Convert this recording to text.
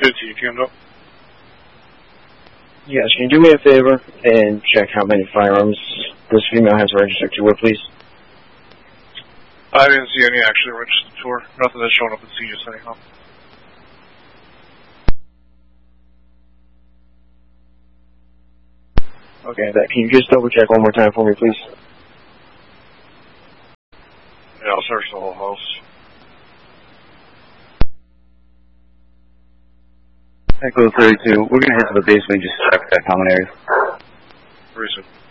Good, you can go. Yes, can you do me a favor and check how many firearms this female has registered to her, please? I didn't see any actually registered to her. Nothing that's showing up in CJIS anyhow. Okay, can you just double check one more time for me, please? Yeah, I'll search the whole house. Echo 32, we're going to head to the basement and just check that common area. Very soon.